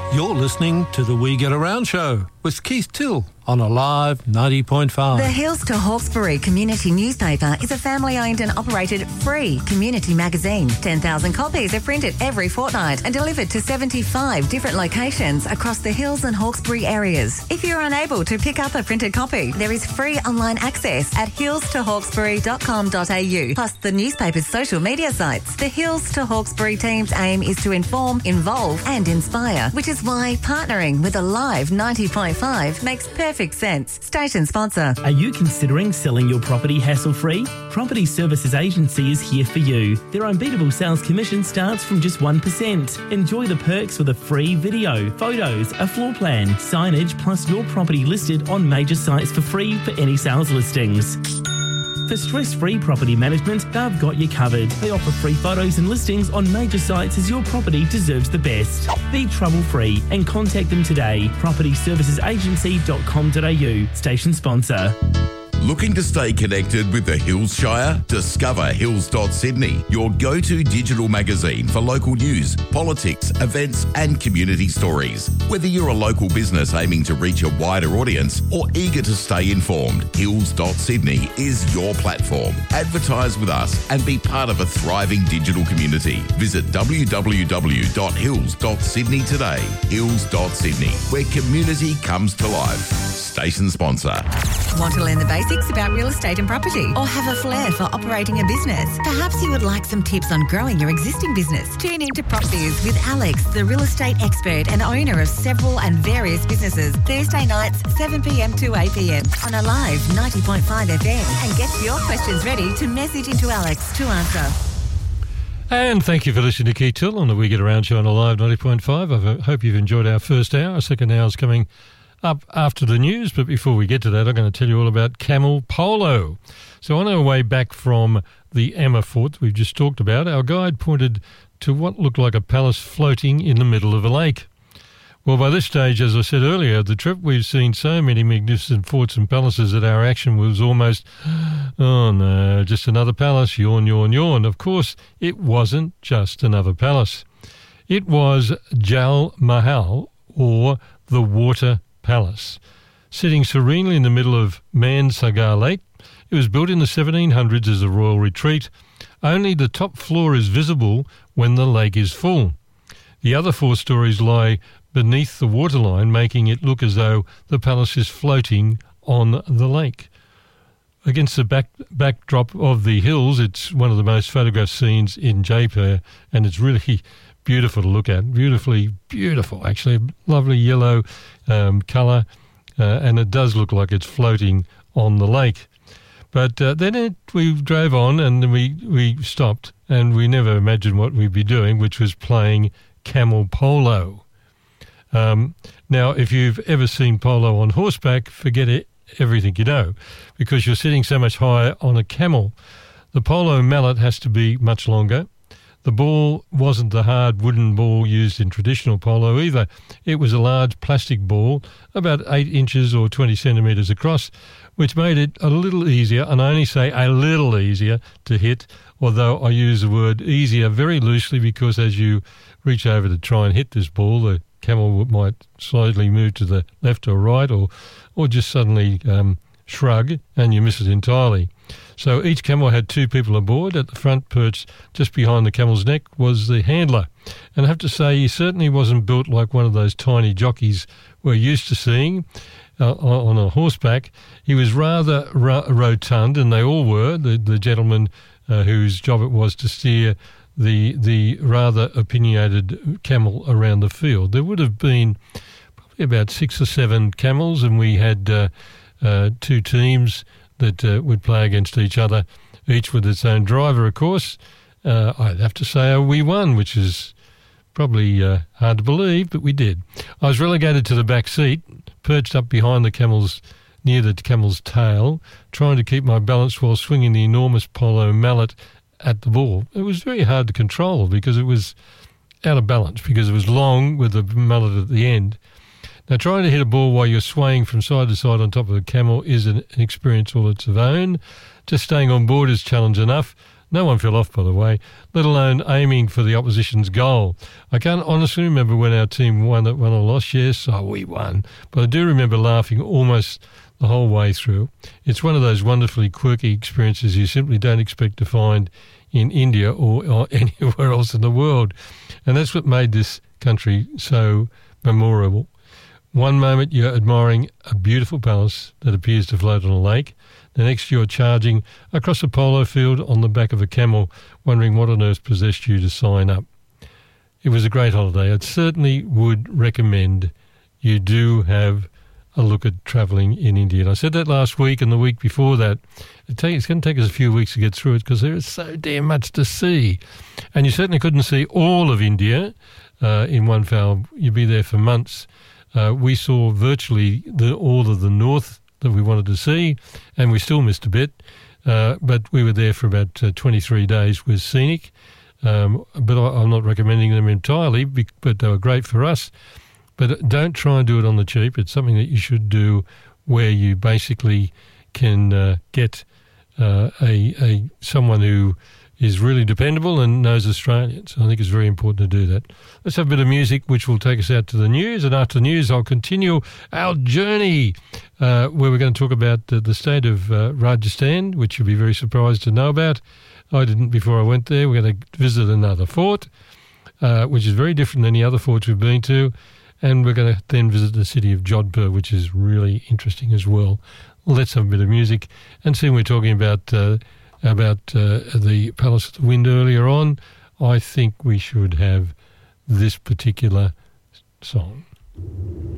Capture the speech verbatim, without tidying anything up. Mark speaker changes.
Speaker 1: You're listening to the We Get Around Show with Keith Till on Alive ninety point five.
Speaker 2: The Hills to Hawkesbury Community Newspaper is a family-owned and operated free community magazine. ten thousand copies are printed every fortnight and delivered to seventy-five different locations across the Hills and Hawkesbury areas. If you're unable to pick up a printed copy, there is free online access at hills to hawkesbury dot com dot a u, plus the newspaper's social media sites. The Hills to Hawkesbury team's aim is to inform, involve and inspire, which is why partnering with Alive ninety point five makes perfect sense. Station sponsor.
Speaker 3: Are you considering selling your property hassle-free? Property Services Agency is here for you. Their unbeatable sales commission starts from just one percent. Enjoy the perks with a free video, photos, a floor plan, signage, plus your property listed on major sites for free for any sales listings. For stress-free property management, they've got you covered. They offer free photos and listings on major sites as your property deserves the best. Be trouble-free and contact them today. property services agency dot com dot a u. Station sponsor.
Speaker 4: Looking to stay connected with the Hills Shire? Discover hills dot sydney, your go-to digital magazine for local news, politics, events and community stories. Whether you're a local business aiming to reach a wider audience or eager to stay informed, hills dot sydney is your platform. Advertise with us and be part of a thriving digital community. Visit w w w dot hills dot sydney today. hills dot sydney, where community comes to life. Station sponsor.
Speaker 2: Want to learn the basics about real estate and property, or have a flair for operating a business? Perhaps you would like some tips on growing your existing business. Tune into PropBiz with Alex, the real estate expert and owner of several and various businesses. Thursday nights, seven p m to eight p m on Alive ninety point five F M, and get your questions ready to message into Alex to answer.
Speaker 5: And thank you for listening to Keith Till on the We Get Around Show on Alive ninety point five. I hope you've enjoyed our first hour. Our second hour is coming up after the news, but before we get to that, I'm going to tell you all about Camel Polo. So on our way back from the Emma Fort we've just talked about, our guide pointed to what looked like a palace floating in the middle of a lake. Well, by this stage, as I said earlier, the trip, we've seen so many magnificent forts and palaces that our action was almost, oh no, just another palace, yawn, yawn, yawn. Of course, it wasn't just another palace. It was Jal Mahal, or the Water Palace, sitting serenely in the middle of Mansagar Lake. It was built in the seventeen hundreds as a royal retreat. Only the top floor is visible when the lake is full. The other four stories lie beneath the waterline, making it look as though the palace is floating on the lake. Against the back, backdrop of the hills, it's one of the most photographed scenes in Jaipur, and it's really beautiful to look at. Beautifully beautiful, actually. Lovely yellow um, colour, uh, and it does look like it's floating on the lake. But uh, then it, we drove on and we, we stopped, and we never imagined what we'd be doing, which was playing camel polo. Um, now, if you've ever seen polo on horseback, forget it, everything you know, because you're sitting so much higher on a camel. The polo mallet has to be much longer. The ball wasn't the hard wooden ball used in traditional polo either. It was a large plastic ball, about eight inches or twenty centimetres across, which made it a little easier, and I only say a little easier to hit, although I use the word easier very loosely because as you reach over to try and hit this ball, the camel might slowly move to the left or right, or, or just suddenly um, shrug and you miss it entirely. So each camel had two people aboard. At the front, perched just behind the camel's neck, was the handler. And I have to say, he certainly wasn't built like one of those tiny jockeys we're used to seeing uh, on a horseback. He was rather ra- rotund, and they all were, the, the gentleman uh, whose job it was to steer the, the rather opinionated camel around the field. There would have been probably about six or seven camels, and we had uh, uh, two teams that uh, would play against each other, each with its own driver, of course. Uh, I'd have to say uh, we won, which is probably uh, hard to believe, but we did. I was relegated to the back seat, perched up behind the camel's, near the camel's tail, trying to keep my balance while swinging the enormous polo mallet at the ball. It was very hard to control because it was out of balance, because it was long with the mallet at the end. Now, trying to hit a ball while you're swaying from side to side on top of a camel is an, an experience all its own. Just staying on board is challenge enough. No one fell off, by the way, let alone aiming for the opposition's goal. I can't honestly remember when our team won, won or lost. Yes, oh, we won. But I do remember laughing almost the whole way through. It's one of those wonderfully quirky experiences you simply don't expect to find in India or, or anywhere else in the world. And that's what made this country so memorable. One moment you're admiring a beautiful palace that appears to float on a lake. The next you're charging across a polo field on the back of a camel, wondering what on earth possessed you to sign up. It was a great holiday. I certainly would recommend you do have a look at travelling in India. And I said that last week and the week before that. It take, it's going to take us a few weeks to get through it because there is so damn much to see. And you certainly couldn't see all of India uh, in one foul. You'd be there for months. Uh, we saw virtually the, all of the north that we wanted to see, and we still missed a bit. Uh, but we were there for about uh, twenty-three days with Scenic. Um, but I, I'm not recommending them entirely, but they were great for us. But don't try and do it on the cheap. It's something that you should do where you basically can uh, get uh, a, a someone who is really dependable and knows Australians. I think it's very important to do that. Let's have a bit of music, which will take us out to the news. And after the news, I'll continue our journey, uh, where we're going to talk about the, the state of uh, Rajasthan, which you'll be very surprised to know about. I didn't before I went there. We're going to visit another fort, uh, which is very different than the other forts we've been to. And we're going to then visit the city of Jodhpur, which is really interesting as well. Let's have a bit of music. And seeing we're talking about uh, about uh, the Palace of the Wind earlier on, I think we should have this particular song.